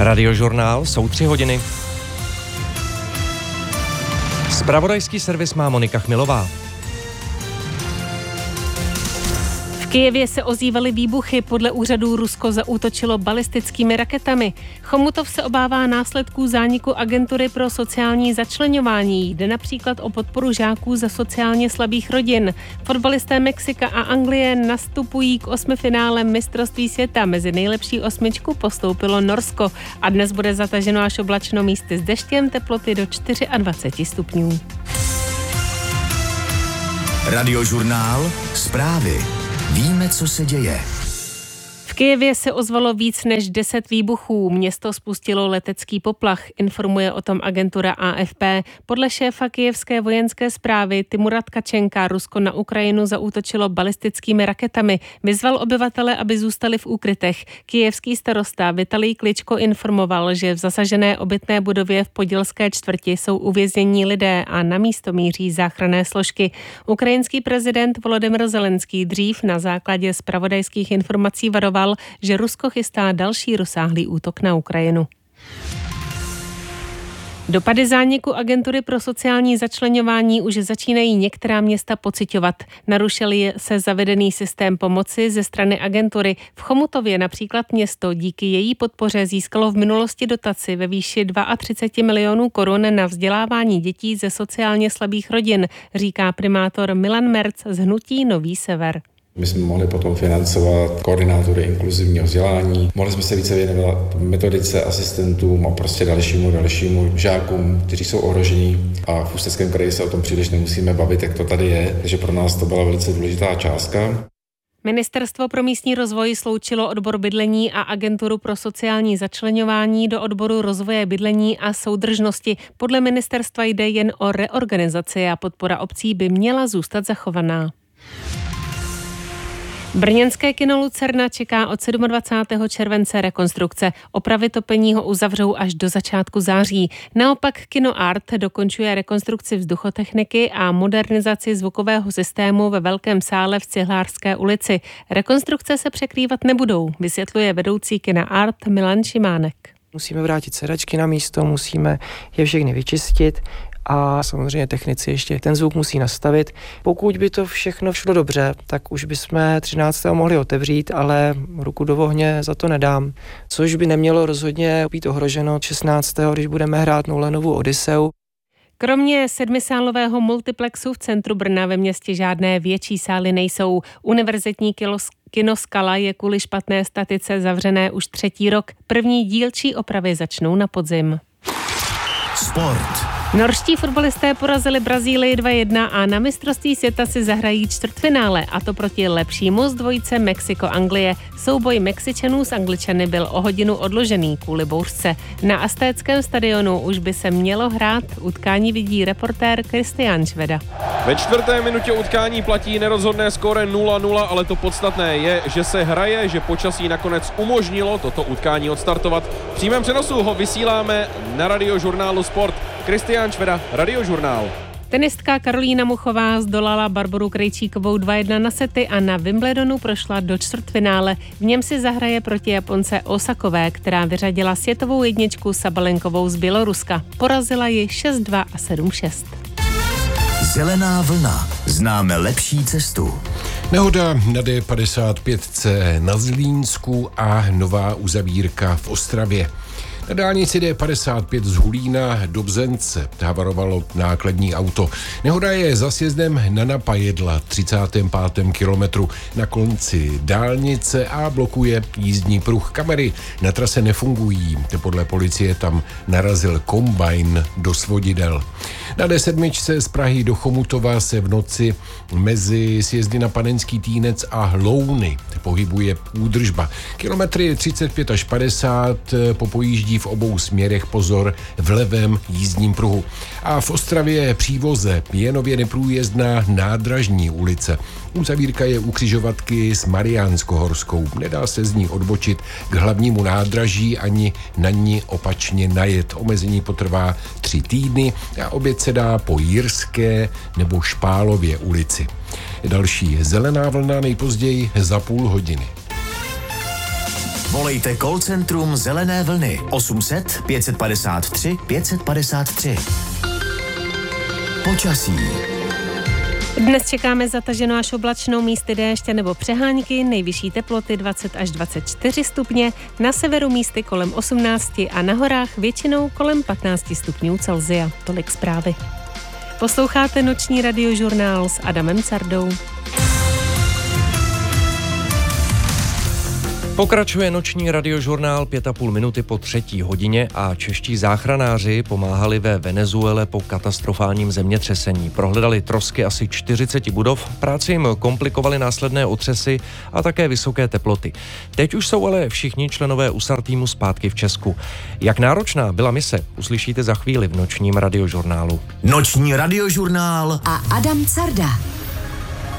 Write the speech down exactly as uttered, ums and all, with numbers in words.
Radiožurnál, jsou tři hodiny. Zpravodajský servis má Monika Chmilová. V Kyjevě se ozývaly výbuchy, podle úřadů Rusko zaútočilo balistickými raketami. Chomutov se obává následků zániku agentury pro sociální začleňování. Jde například o podporu žáků ze sociálně slabých rodin. Fotbalisté Mexika a Anglie nastupují k osmifinále mistrovství světa. Mezi nejlepší osmičku postoupilo Norsko a dnes bude zataženo až oblačno, místy s deštěm, teploty do dvacet čtyři stupňů. Radiožurnál, zprávy. Víme, co se děje. V Kyjevě se ozvalo víc než deset výbuchů. Město spustilo letecký poplach, informuje o tom agentura A F P. Podle šéfa kyjevské vojenské správy Timura Tkačenka Rusko na Ukrajinu zaútočilo balistickými raketami. Vyzval obyvatele, aby zůstali v úkrytech. Kyjevský starosta Vitalij Kličko informoval, že v zasažené obytné budově v Podilské čtvrti jsou uvěznění lidé a na místo míří záchranné složky. Ukrajinský prezident Volodymyr Zelenský dřív na základě zpravodajských informací varoval, že Rusko chystá další rozsáhlý útok na Ukrajinu. Dopady zániku agentury pro sociální začleňování už začínají některá města pociťovat. Narušil se zavedený systém pomoci ze strany agentury. V Chomutově například město díky její podpoře získalo v minulosti dotaci ve výši třicet dva milionů korun na vzdělávání dětí ze sociálně slabých rodin, říká primátor Milan Merc z hnutí Nový sever. My jsme mohli potom financovat koordinátory inkluzivního vzdělání, mohli jsme se více věnovat metodice, asistentům a prostě dalšímu, dalšímu žákům, kteří jsou ohrožení, a v Ústeckém kraji se o tom příliš nemusíme bavit, jak to tady je, takže pro nás to byla velice důležitá částka. Ministerstvo pro místní rozvoj sloučilo odbor bydlení a agenturu pro sociální začleňování do odboru rozvoje bydlení a soudržnosti. Podle ministerstva jde jen o reorganizaci a podpora obcí by měla zůstat zachovaná. Brněnské kino Lucerna čeká od dvacátého sedmého července rekonstrukce. Opravy topení ho uzavřou až do začátku září. Naopak kino Art dokončuje rekonstrukci vzduchotechniky a modernizaci zvukového systému ve velkém sále v Cihlářské ulici. Rekonstrukce se překrývat nebudou, vysvětluje vedoucí kina Art Milan Šimánek. Musíme vrátit sedačky na místo, musíme je všechny vyčistit a samozřejmě technici ještě ten zvuk musí nastavit. Pokud by to všechno šlo dobře, tak už bychom třináctého mohli otevřít, ale ruku do ohně za to nedám. Což by nemělo rozhodně být ohroženo šestnáctého když budeme hrát Nolanovu Odysseu. Kromě sedmisálového multiplexu v centru Brna ve městě žádné větší sály nejsou. Univerzitní kino Skala je kvůli špatné statice zavřené už třetí rok. První dílčí opravy začnou na podzim. Sport. Norští fotbalisté porazili Brazílii dva jedna a na mistrovství světa si zahrají čtvrtfinále, a to proti lepšímu z dvojice Mexiko-Anglie. Souboj Mexičanů s Angličany byl o hodinu odložený kvůli bouřce. Na Aztéckém stadionu už by se mělo hrát, utkání vidí reportér Kristián Šveda. Ve čtvrté minutě utkání platí nerozhodné skóre nula nula, ale to podstatné je, že se hraje, že počasí nakonec umožnilo toto utkání odstartovat. V přímém přenosu ho vysíláme na Radiožurnálu Sport. Kristián Šveda, Radiožurnál. Tenistka Karolína Muchová zdolala Barboru Krejčíkovou dva jedna na sety a na Wimbledonu prošla do čtvrtfinále. V něm si zahraje proti Japonce Osakové, která vyřadila světovou jedničku Sabalenkovou z Běloruska. Porazila ji šest dva a sedm šest. Zelená vlna. Známe lepší cestu. Nehoda na D padesát pět C na Zlínsku a nová uzavírka v Ostravě. Na dálnici D padesát pět z Hulína do Bzence havarovalo nákladní auto. Nehoda je za sjezdem na Napajedla třicátém pátém kilometru na konci dálnice a blokuje jízdní pruh. Kamery na trase nefungují. Podle policie tam narazil kombajn do svodidel. Na D sedm z Prahy do Chomutova se v noci mezi sjezdy na Panenský Týnec a Louny pohybuje údržba. Kilometry třicet pět až padesát popojíždí v obou směrech, pozor, v levém jízdním pruhu. A v Ostravě Přívoze je nově neprůjezdná nádražní ulice. Uzavírka je u křižovatky s Mariánskohorskou. Nedá se z ní odbočit k hlavnímu nádraží ani na ní opačně najet. Omezení potrvá tři týdny a oběd se dá po Jirské nebo Špálově ulici. Další zelená vlna nejpozději za půl hodiny. Volejte call centrum Zelené vlny osm set pět padesát tři pět padesát tři. Počasí. Dnes čekáme zataženou až oblačnou, místy déště nebo přehánky, nejvyšší teploty dvacet až dvacet čtyři stupně, na severu místy kolem osmnáct a na horách většinou kolem patnáct stupňů Celsia. Tolik zprávy. Posloucháte noční radiožurnál s Adamem Cardou. Pokračuje noční radiožurnál pět a půl minuty po třetí hodině a čeští záchranáři pomáhali ve Venezuele po katastrofálním zemětřesení. Prohledali trosky asi čtyřicet budov, práci jim komplikovaly následné otřesy a také vysoké teploty. Teď už jsou ale všichni členové U S A R týmu zpátky v Česku. Jak náročná byla mise, uslyšíte za chvíli v nočním radiožurnálu. Noční radiožurnál a Adam Carda.